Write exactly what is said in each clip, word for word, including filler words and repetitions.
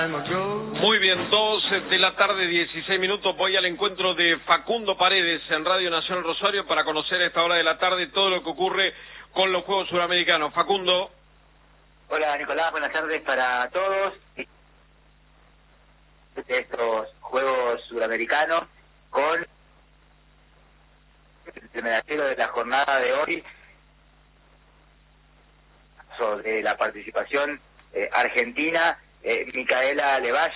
Muy bien, dos de la tarde, dieciséis minutos. Voy al encuentro de Facundo Paredes en Radio Nacional Rosario para conocer a esta hora de la tarde todo lo que ocurre con los Juegos Suramericanos. Facundo. Hola Nicolás, buenas tardes para todos. Estos Juegos Suramericanos con el medallero de la jornada de hoy sobre la participación eh, argentina, eh, Micaela Levalle,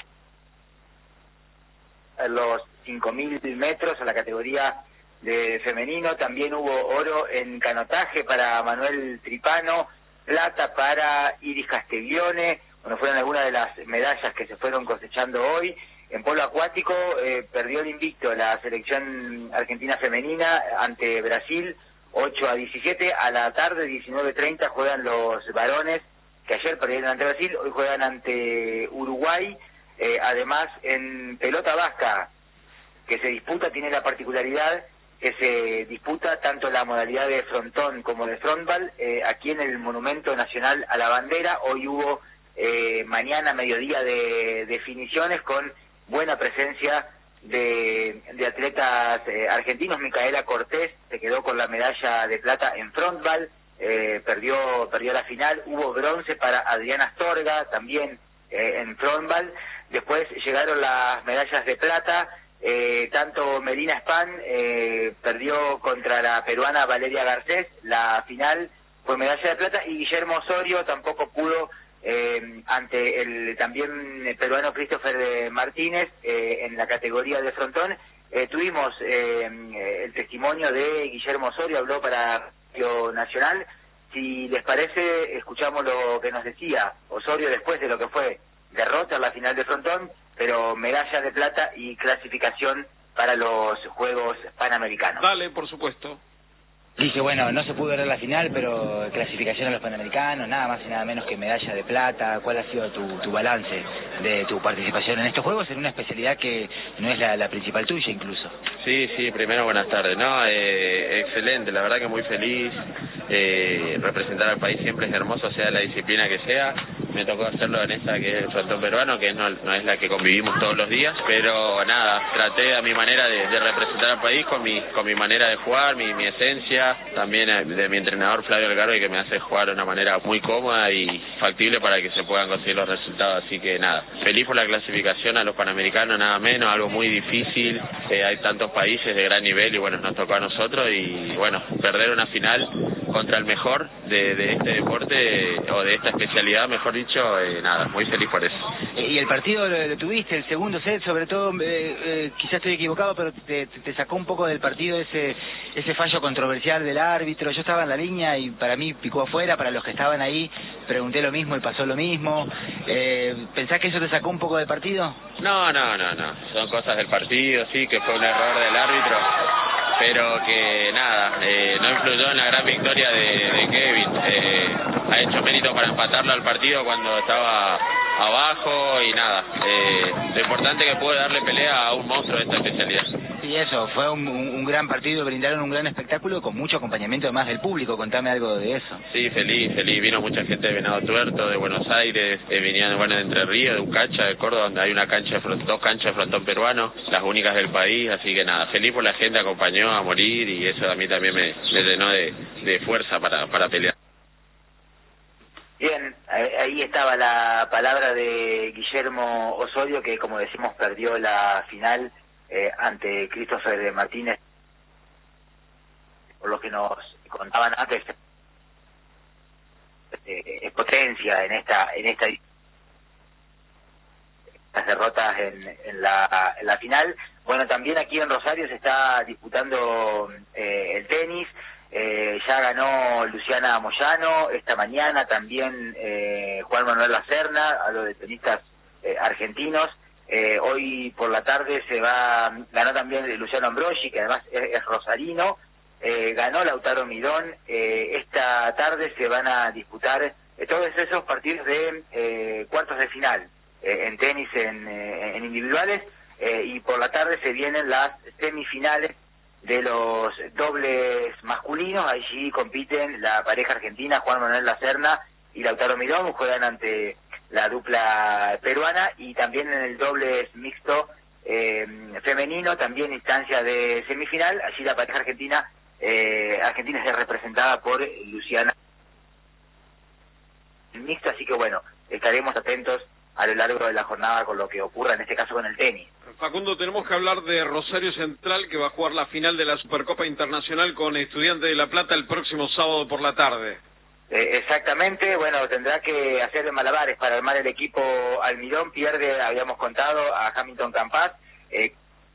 a los cinco mil metros a la categoría de femenino. También hubo oro en canotaje para Manuel Tripano, plata para Iris Castiglione. Bueno, fueron algunas de las medallas que se fueron cosechando hoy. En polo acuático eh, perdió el invicto la selección argentina femenina ante Brasil, ocho a diecisiete. A la tarde, diecinueve treinta, juegan los varones, que ayer perdieron ante Brasil, hoy juegan ante Uruguay. Eh, además, en pelota vasca, que se disputa, tiene la particularidad que se disputa tanto la modalidad de frontón como de frontball, eh, aquí en el Monumento Nacional a la Bandera. Hoy hubo eh, mañana, mediodía, de definiciones con buena presencia de, de atletas eh, argentinos. Micaela Cortés se quedó con la medalla de plata en frontball, eh, perdió perdió la final. Hubo bronce para Adriana Astorga, también eh, en frontball. Después llegaron las medallas de plata, eh, tanto Melina Span eh, perdió contra la peruana Valeria Garcés, la final fue medalla de plata, y Guillermo Osorio tampoco pudo Eh, ante el también peruano Christopher Martínez eh, en la categoría de frontón. Eh, tuvimos eh, el testimonio de Guillermo Osorio, habló para Radio Nacional. Si les parece, escuchamos lo que nos decía Osorio después de lo que fue derrota en la final de frontón, pero medalla de plata y clasificación para los Juegos Panamericanos. Dale, por supuesto. Dije, bueno, no se pudo ver la final, pero clasificación a los Panamericanos, nada más y nada menos que medalla de plata. ¿Cuál ha sido tu, tu balance de tu participación en estos Juegos, en una especialidad que no es la, la principal tuya incluso? Sí, sí, primero buenas tardes. No, eh, excelente, la verdad que muy feliz. Eh, representar al país siempre es hermoso, sea la disciplina que sea. Me tocó hacerlo en esta que es el frontón peruano, que no, no es la que convivimos todos los días, pero nada, traté a mi manera de, de representar al país con mi con mi manera de jugar, mi, mi esencia, también de mi entrenador Flavio Algarve, que me hace jugar de una manera muy cómoda y factible para que se puedan conseguir los resultados. Así que nada, feliz por la clasificación a los Panamericanos, nada menos, algo muy difícil. Eh, hay tantos países de gran nivel y bueno, nos tocó a nosotros, y bueno, perder una final contra el mejor de, de este deporte, o de esta especialidad, mejor dicho, eh, nada, muy feliz por eso. Y el partido lo, lo tuviste, el segundo set, sobre todo, eh, eh, quizás estoy equivocado, pero te, te sacó un poco del partido ese ese fallo controversial del árbitro. Yo estaba en la línea y para mí picó afuera, para los que estaban ahí pregunté lo mismo y pasó lo mismo. Eh, ¿Pensás que eso te sacó un poco del partido? No, no, no, no, son cosas del partido, sí, que fue un error del árbitro, pero que nada, eh, no influyó en la gran victoria de, de Kevin. Eh, ha hecho mérito para empatarlo al partido cuando estaba abajo y nada, eh, lo importante es que puede darle pelea a un monstruo de esta especialidad. Sí, eso, fue un, un, un gran partido, brindaron un gran espectáculo con mucho acompañamiento además del público. Contame algo de eso. Sí, feliz, feliz, vino mucha gente de Venado Tuerto, de Buenos Aires, eh, venían bueno, de Entre Ríos, de Ucacha, de Córdoba, donde hay una cancha de frontón, dos canchas de frontón peruano, las únicas del país, así que nada, feliz por la gente, acompañó a morir, y eso a mí también me, me llenó de, de fuerza para, para pelear. Bien, ahí estaba la palabra de Guillermo Osorio, que como decimos perdió la final eh, ante Christopher Martínez. Por lo que nos contaban antes, eh, es potencia en esta en esta las derrotas en, en la en la final. Bueno, también aquí en Rosario se está disputando eh, el tenis. Eh, ya ganó Luciana Moyano, esta mañana también eh, Juan Manuel Lacerna, a los de tenistas eh, argentinos. Eh, hoy por la tarde se va, ganó también Luciano Ambrogi, que además es, es rosarino, eh, ganó Lautaro Midón. Eh, esta tarde se van a disputar eh, todos esos partidos de eh, cuartos de final eh, en tenis, en, eh, en individuales, eh, y por la tarde se vienen las semifinales de los dobles masculinos. Allí compiten la pareja argentina Juan Manuel Lacerna y Lautaro Midón, juegan ante la dupla peruana, y también en el dobles mixto eh, femenino, también instancia de semifinal. Allí la pareja argentina, eh, Argentina es representada por Luciana mixto, así que bueno, estaremos atentos a lo largo de la jornada con lo que ocurra, en este caso con el tenis. Facundo, tenemos que hablar de Rosario Central, que va a jugar la final de la Supercopa Internacional con Estudiantes de La Plata el próximo sábado por la tarde. Eh, exactamente, bueno, tendrá que hacer malabares para armar el equipo Almirón. Pierde, habíamos contado, a Hamilton Campas, eh,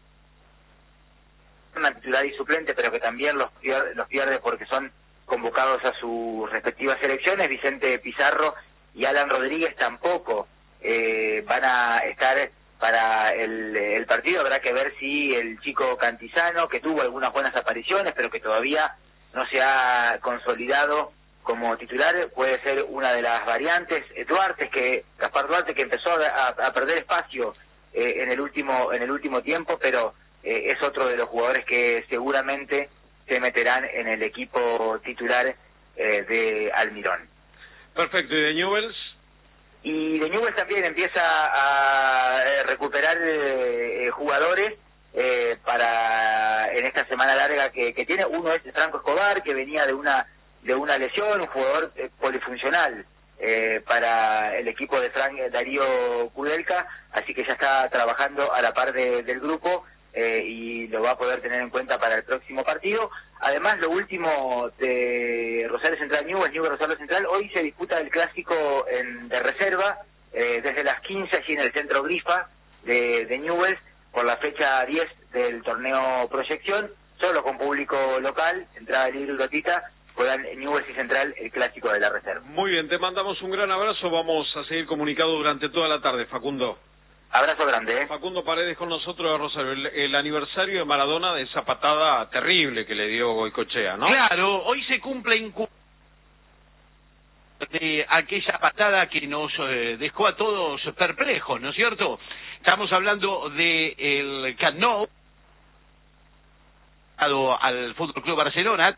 una titular y suplente, pero que también los pierde, los pierde porque son convocados a sus respectivas selecciones. Vicente Pizarro y Alan Rodríguez tampoco eh, van a estar para el, el partido. Habrá que ver si el chico Cantizano, que tuvo algunas buenas apariciones, pero que todavía no se ha consolidado como titular, puede ser una de las variantes. Duarte, que Gaspar Duarte, que empezó a, a perder espacio eh, en el último en el último tiempo, pero eh, es otro de los jugadores que seguramente se meterán en el equipo titular eh, de Almirón. Perfecto, ¿y de Newell's? Y de Newell's también empieza a recuperar eh, jugadores eh, para en esta semana larga que, que tiene. Uno es Franco Escobar, que venía de una de una lesión, un jugador eh, polifuncional eh, para el equipo de Frank Darío Kudelka, así que ya está trabajando a la par de, del grupo eh, y lo va a poder tener en cuenta para el próximo partido. Además, lo último de Rosario Central Newell's, Newell's Rosario Central, hoy se disputa el clásico en, de reserva eh, desde las quince allí en el centro Grifa de, de Newell's, por la fecha diez del torneo Proyección, solo con público local, entrada libre y gratuita. Juegan Newell's y Central el clásico de la reserva. Muy bien, te mandamos un gran abrazo, vamos a seguir comunicados durante toda la tarde, Facundo. Abrazo grande, ¿eh? Facundo Paredes con nosotros de Rosario, el, el aniversario de Maradona, de esa patada terrible que le dio Goicoechea, ¿no? Claro, hoy se cumplen de aquella patada que nos eh, dejó a todos perplejos, ¿no es cierto? Estamos hablando de el Camp Nou al Fútbol Club Barcelona.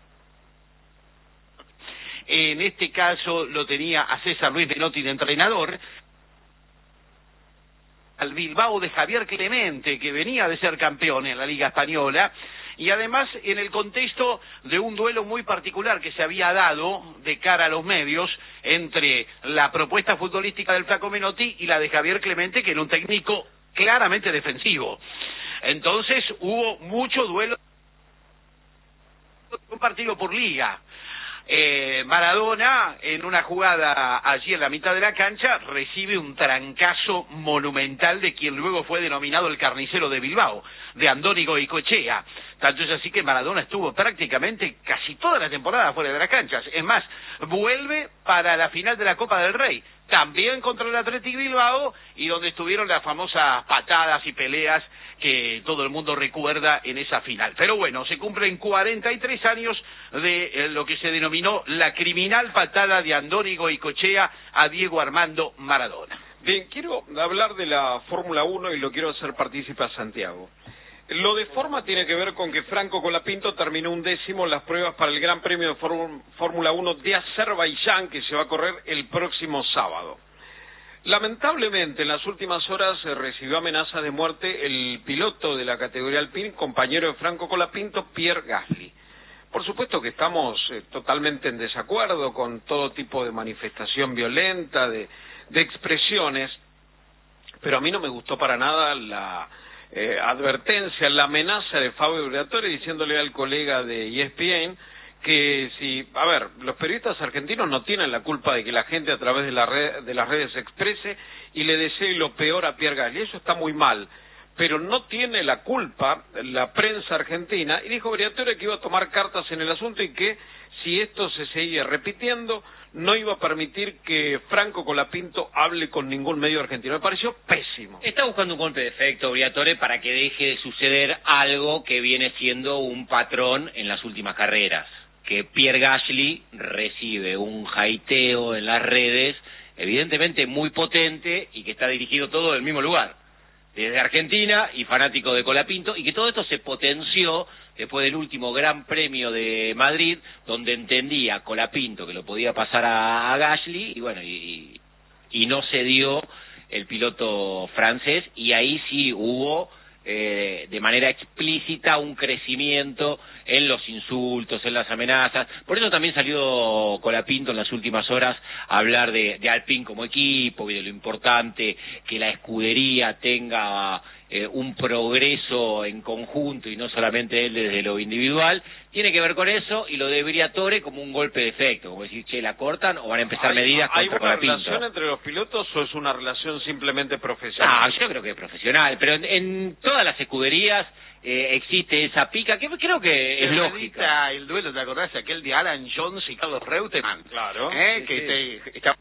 En este caso lo tenía a César Luis Menotti de entrenador, al Bilbao de Javier Clemente, que venía de ser campeón en la Liga Española, y además en el contexto de un duelo muy particular que se había dado de cara a los medios entre la propuesta futbolística del Flaco Menotti y la de Javier Clemente, que era un técnico claramente defensivo. Entonces hubo mucho duelo, un partido por liga. Eh, Maradona, en una jugada allí en la mitad de la cancha, recibe un trancazo monumental de quien luego fue denominado el carnicero de Bilbao, de Andoni Goicoechea. Tanto es así que Maradona estuvo prácticamente casi toda la temporada fuera de las canchas. Es más, vuelve para la final de la Copa del Rey, también contra el Athletic Bilbao, y donde estuvieron las famosas patadas y peleas que todo el mundo recuerda en esa final. Pero bueno, se cumplen cuarenta y tres años de eh, lo que se denominó la criminal patada de Andoni Goicoechea a Diego Armando Maradona. Bien, quiero hablar de la Fórmula uno y lo quiero hacer partícipe a Santiago. Lo de forma tiene que ver con que Franco Colapinto terminó un décimo en las pruebas para el Gran Premio de Fórmula uno de Azerbaiyán, que se va a correr el próximo sábado. Lamentablemente, en las últimas horas se recibió amenaza de muerte el piloto de la categoría Alpine, compañero de Franco Colapinto, Pierre Gasly. Por supuesto que estamos eh, totalmente en desacuerdo con todo tipo de manifestación violenta, de, de expresiones, pero a mí no me gustó para nada la eh, advertencia, la amenaza de Fabio Briatore diciéndole al colega de E S P N que si, a ver, los periodistas argentinos no tienen la culpa de que la gente a través de, la red, de las redes se exprese y le desee lo peor a Pierre Gasly, eso está muy mal, pero no tiene la culpa la prensa argentina, y dijo Briatore que iba a tomar cartas en el asunto y que si esto se seguía repitiendo, no iba a permitir que Franco Colapinto hable con ningún medio argentino. Me pareció pésimo. Está buscando un golpe de efecto, Briatore, para que deje de suceder algo que viene siendo un patrón en las últimas carreras, que Pierre Gasly recibe un jaiteo en las redes, evidentemente muy potente, y que está dirigido todo del mismo lugar, desde Argentina y fanático de Colapinto, y que todo esto se potenció después del último Gran Premio de Madrid, donde entendía Colapinto que lo podía pasar a, a Gasly, y bueno, y, y no se dio el piloto francés, y ahí sí hubo eh, de manera explícita un crecimiento en los insultos, en las amenazas. Por eso también salió Colapinto en las últimas horas a hablar de, de Alpine como equipo y de lo importante que la escudería tenga eh, un progreso en conjunto y no solamente él desde lo individual. Tiene que ver con eso, y lo de Briatore como un golpe de efecto, como decir, che, ¿la cortan o van a empezar ¿Hay, medidas ¿hay contra una Colapinto? relación entre los pilotos o es una relación simplemente profesional? No, yo creo que es profesional, pero en, en todas las escuderías eh, existe esa pica que creo que es Se lógica. medita el duelo, ¿te acordás? Aquel de Alan Jones y Carlos Reutemann. Claro. ¿Eh? Sí, que sí. Te, está...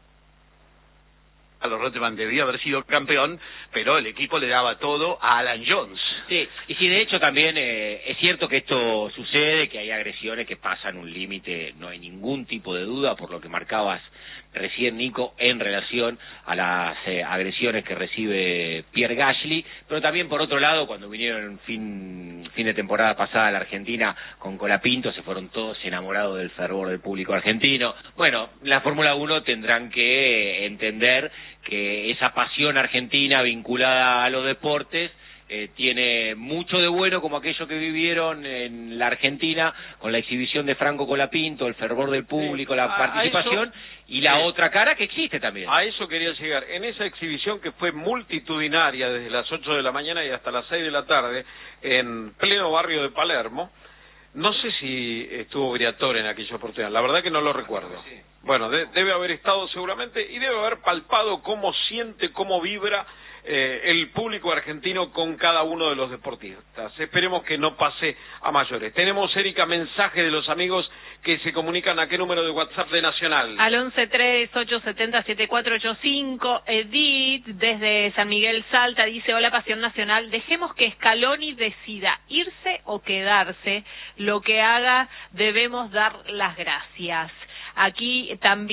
Carlos Reutemann debía haber sido campeón, pero el equipo le daba todo a Alan Jones. Sí, y sí, de hecho también eh, es cierto que esto sucede, que hay agresiones que pasan un límite, no hay ningún tipo de duda, por lo que marcabas recién, Nico, en relación a las eh, agresiones que recibe Pierre Gasly, pero también por otro lado, cuando vinieron fin, fin de temporada pasada a la Argentina con Colapinto, se fueron todos enamorados del fervor del público argentino. Bueno, la Fórmula uno tendrán que entender que esa pasión argentina vinculada a los deportes eh, tiene mucho de bueno, como aquello que vivieron en la Argentina con la exhibición de Franco Colapinto, el fervor del público, Sí, la a- participación, a eso, y la sí. otra cara que existe también. A eso quería llegar. En esa exhibición que fue multitudinaria desde las ocho de la mañana y hasta las seis de la tarde, en pleno barrio de Palermo, no sé si estuvo Briatore en aquella oportunidad, la verdad que no lo recuerdo. Bueno, de- debe haber estado seguramente y debe haber palpado cómo siente, cómo vibra eh, el público argentino con cada uno de los deportistas. Esperemos que no pase a mayores. Tenemos, Erika, mensaje de los amigos que se comunican a qué número de WhatsApp de Nacional. Al once tres ocho siete cero siete cuatro ocho cinco, Edith desde San Miguel Salta dice: hola Pasión Nacional, dejemos que Scaloni decida irse o quedarse, lo que haga debemos dar las gracias. Aquí también